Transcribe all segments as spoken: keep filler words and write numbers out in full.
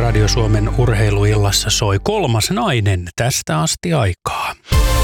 Radio Suomen urheiluillassa soi kolmas nainen tästä asti aikaa.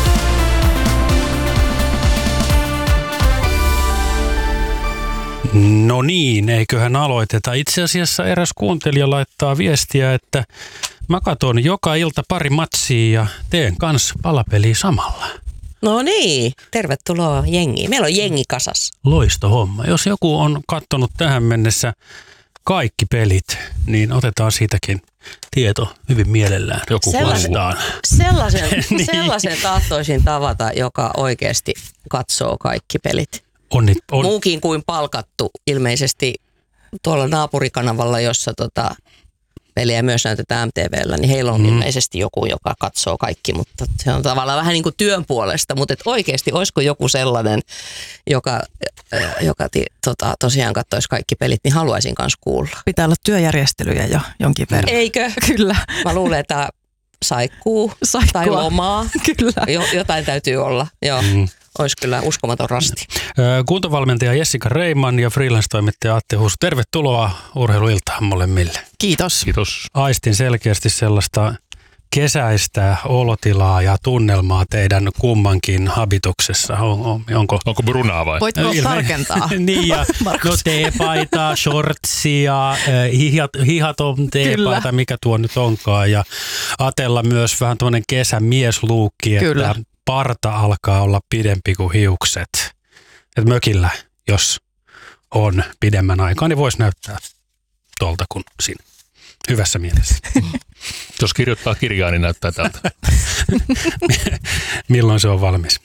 No niin, eiköhän aloiteta. Itse asiassa eräs kuuntelija laittaa viestiä, että mä katon joka ilta pari matsia ja teen kanssa palapeliä samalla. No niin, tervetuloa jengiin. Meillä on jengi kasas. Loisto homma. Jos joku on katsonut tähän mennessä kaikki pelit, niin otetaan siitäkin tieto hyvin mielellään. Joku sellaisen, sellaisen, niin. sellaisen tahtoisin tavata, joka oikeasti katsoo kaikki pelit. On, on. Muukin kuin palkattu ilmeisesti tuolla naapurikanavalla, jossa tota, peliä myös näytetään M T V:llä, niin heillä on mm. ilmeisesti joku, joka katsoo kaikki, mutta se on tavallaan vähän niin kuin työn puolesta, mutta et oikeasti olisiko joku sellainen, joka, joka ti, tota, tosiaan katsoisi kaikki pelit, niin haluaisin myös kuulla. Pitää olla työjärjestelyjä jo jonkin verran. Eikö? Kyllä. Mä luulen, että saikkuu Saikkua. tai lomaa. Kyllä. Jo, jotain täytyy olla, joo. Mm. Olisi kyllä uskomaton rasti. Kuntovalmentaja Jessica Reiman ja freelance-toimittaja Atte Husu. Tervetuloa urheiluiltaan molemmille. Kiitos. Kiitos. Aistin selkeästi sellaista kesäistä olotilaa ja tunnelmaa teidän kummankin habituksessa. On, on, onko, onko brunaa vai? Voitko Ilme- tarkentaa? niin, ja no teepaita, shortsia, hihat, hihaton teepaita, kyllä. Mikä tuo nyt onkaan. Ja Atella myös vähän tämmöinen kesämiesluukki, että kyllä. Parta alkaa olla pidempi kuin hiukset. Et mökillä, jos on pidemmän aikaa, niin voisi näyttää tuolta kuin siinä. Hyvässä mielessä. Jos kirjoittaa kirjaa, niin näyttää tältä. Milloin se on valmis?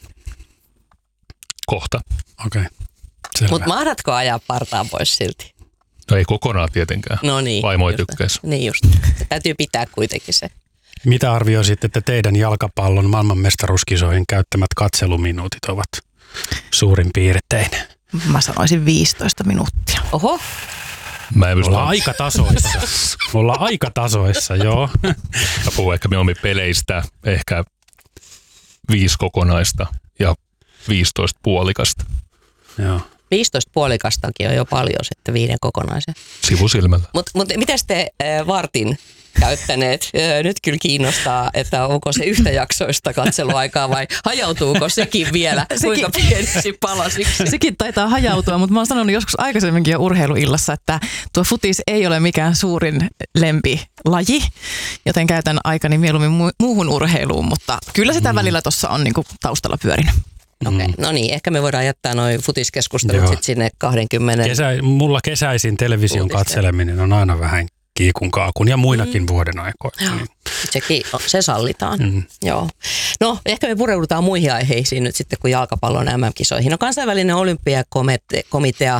Kohta. Okei. Okay. Mutta mahdatko ajaa partaan pois silti? No ei kokonaan tietenkään. No niin. Vaimo ei tykkäisi. Niin just. Se täytyy pitää kuitenkin se. Mitä arvioisitte, että teidän jalkapallon maailmanmestaruuskisoihin käyttämät katseluminuutit ovat suurin piirtein? Mä sanoisin viisitoista minuuttia. Oho. Mä en Ollaan aika tasoissa. Ollaan aika tasoissa, joo. Mä puhun ehkä mieluummin peleistä, ehkä viisi kokonaista ja viisitoista puolikasta. Joo. viisitoista puolikastakin on jo paljon sitten viiden kokonaisen. Sivusilmällä. Mutta mut, miten te äh, vartin käyttäneet? Äh, nyt kyllä kiinnostaa, että onko se yhtäjaksoista katseluaikaa vai hajautuuko sekin vielä? Kuinka pieniksi palasiksi? Sekin taitaa hajautua, mutta mä oon sanonut joskus aikaisemminkin jo urheiluillassa, että tuo futis ei ole mikään suurin lempilaji, joten käytän aikani mieluummin muuhun urheiluun, mutta kyllä sitä mm. välillä tuossa on niinku taustalla pyörinyt. Okei, okay. No niin, ehkä me voidaan jättää noin futiskeskustelut sitten sinne kaksikymmentä. Kesä, mulla kesäisin television uutisten katseleminen on aina vähän kiikun kaakun ja muinakin mm. vuoden aikoina. Niin. Sekin, se sallitaan, mm. joo. No, ehkä me pureudutaan muihin aiheisiin nyt sitten, kun jalkapallon M M-kisoihin. No, kansainvälinen olympiakomitea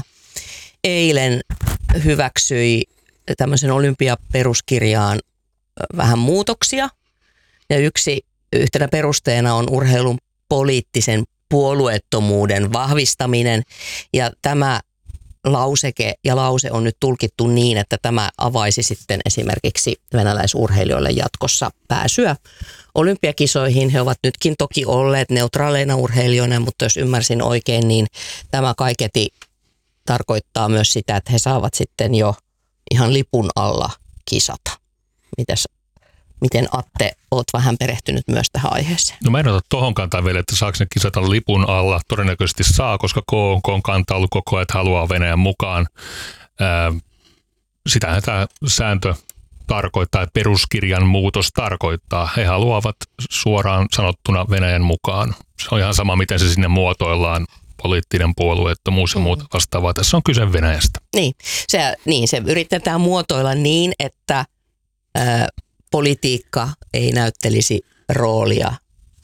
eilen hyväksyi tämmöisen olympiaperuskirjaan vähän muutoksia. Ja yksi yhtenä perusteena on urheilun poliittisen puolueettomuuden vahvistaminen, ja tämä lauseke ja lause on nyt tulkittu niin, että tämä avaisi sitten esimerkiksi venäläisurheilijoille jatkossa pääsyä olympiakisoihin. He ovat nytkin toki olleet neutraaleina urheilijoina, mutta jos ymmärsin oikein, niin tämä kaiketi tarkoittaa myös sitä, että he saavat sitten jo ihan lipun alla kisata. Mitäs Miten Atte, oot vähän perehtynyt myös tähän aiheeseen? No mä en ota tohon kantaa vielä, että saako ne kisata lipun alla. Todennäköisesti saa, koska K on kanta ollut koko ajan, että haluaa Venäjän mukaan. Ää, sitähän tämä sääntö tarkoittaa, että peruskirjan muutos tarkoittaa. He haluavat suoraan sanottuna Venäjän mukaan. Se on ihan sama, miten se sinne muotoillaan. Poliittinen puolueettomuus ja muuta vastaavaa. Tässä on kyse Venäjästä. Niin, se, niin, se yritetään muotoilla niin, että Ää, politiikka ei näyttelisi roolia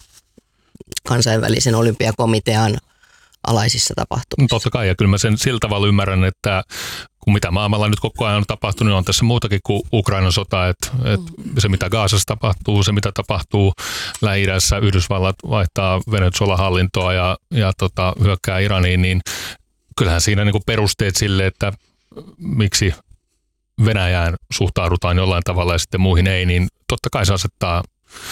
kansainvälisen olympiakomitean alaisissa tapahtumissa. Totta kai, ja kyllä mä sen sillä tavalla ymmärrän, että kun mitä maailmalla nyt koko ajan on tapahtunut, niin on tässä muutakin kuin Ukrainan sota, että, että se mitä Gazassa tapahtuu, se mitä tapahtuu Lähi-idässä, Yhdysvallat vaihtaa Venezuela-hallintoa ja, ja tota, hyökkää Iraniin, niin kyllähän siinä niin kuin perusteet sille, että miksi Venäjään suhtaudutaan jollain tavalla ja sitten muihin ei, niin totta kai se asettaa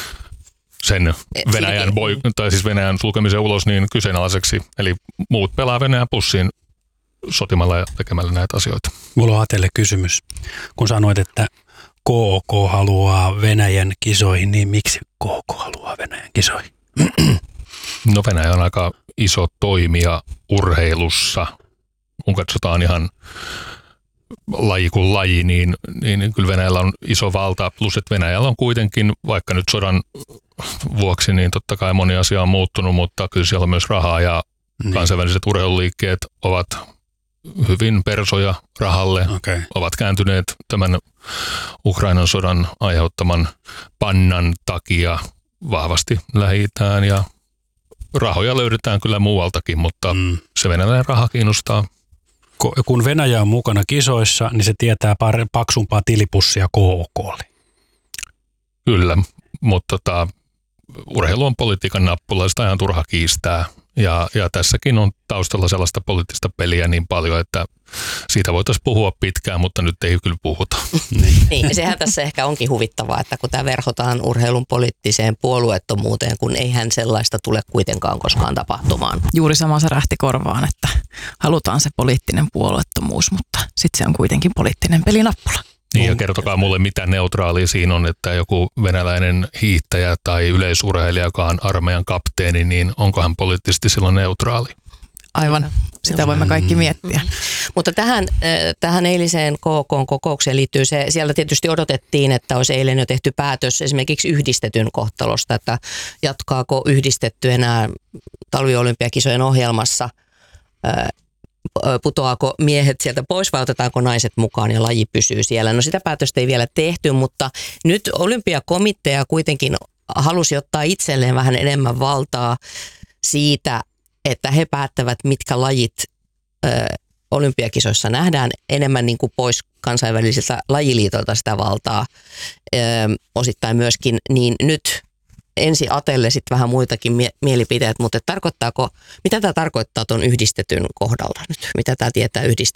sen Venäjän, boi, tai siis Venäjän sulkemisen ulos niin kyseenalaiseksi. Eli muut pelaa Venäjän pussiin sotimalla ja tekemällä näitä asioita. Mulla on Atelle kysymys. Kun sanoit, että K K haluaa Venäjän kisoihin, niin miksi K K haluaa Venäjän kisoihin? No Venäjä on aika iso toimija urheilussa. Kun katsotaan ihan laji kuin laji, niin, niin kyllä Venäjällä on iso valta. Plus, että Venäjällä on kuitenkin, vaikka nyt sodan vuoksi, niin totta kai moni asia on muuttunut, mutta kyllä siellä on myös rahaa ja niin. Kansainväliset urheiluliikkeet ovat hyvin persoja rahalle, okay. Ovat kääntyneet tämän Ukrainan sodan aiheuttaman pannan takia vahvasti Lähi-Itään ja rahoja löydetään kyllä muualtakin, mutta mm. se venäläinen raha kiinnostaa. Kun Venäjä on mukana kisoissa, niin se tietää paksumpaa tilipussia K K:lle. Kyllä, mutta tota, urheilu on politiikan nappula, sitä ihan turha kiistää. Ja, ja tässäkin on taustalla sellaista poliittista peliä niin paljon, että siitä voitaisiin puhua pitkään, mutta nyt ei kyllä puhuta. Niin. niin, sehän tässä ehkä onkin huvittavaa, että kun tämä verhotaan urheilun poliittiseen puolueettomuuteen, kun eihän sellaista tule kuitenkaan koskaan tapahtumaan. Juuri sama se rähti korvaan, että halutaan se poliittinen puolueettomuus, mutta sitten se on kuitenkin poliittinen pelinappula. Niin ja kertokaa mulle, mitä neutraalia siinä on, että joku venäläinen hiihtäjä tai yleisurheilija, joka on armeijan kapteeni, niin onko hän poliittisesti silloin neutraali? Aivan, sitä voimme kaikki miettiä. Mutta tähän, tähän eiliseen K K-kokoukseen liittyy se, siellä tietysti odotettiin, että olisi eilen jo tehty päätös esimerkiksi yhdistetyn kohtalosta, että jatkaako yhdistetty enää talviolympiakisojen ohjelmassa, putoaako miehet sieltä pois vai otetaanko naiset mukaan ja laji pysyy siellä. No sitä päätöstä ei vielä tehty, mutta nyt olympiakomitea kuitenkin halusi ottaa itselleen vähän enemmän valtaa siitä, että he päättävät, mitkä lajit ö, olympiakisoissa nähdään, enemmän niin kuin pois kansainvälisiltä lajiliitoilta sitä valtaa ö, osittain myöskin, niin nyt ensi atelle sitten vähän muitakin mie- mielipiteet, mutta tarkoittaako, mitä tämä tarkoittaa tuon yhdistetyn kohdalla nyt? Mitä tämä tietää yhdistetyn